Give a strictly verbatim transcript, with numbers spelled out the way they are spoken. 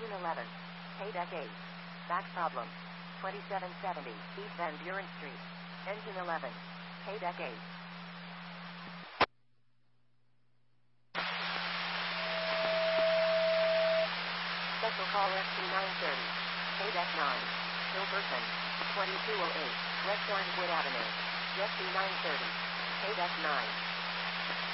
Engine eleven. K-Deck eight. Back problem. twenty-seven seventy East Van Buren Street. Engine eleven. K-Deck eight. Special call S T nine thirty. K-Deck nine. Hilberton. twenty-two oh eight. West Orangewood Avenue. S T nine thirty. K-Deck nine.